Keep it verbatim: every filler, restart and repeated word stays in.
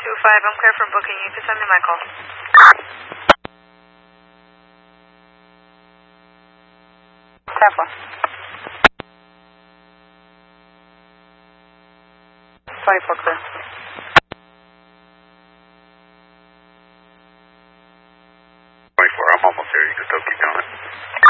two five, I'm clear for booking. You can send me my call. Tampa. twenty-four clear. twenty-four, I'm almost there. You can still keep going.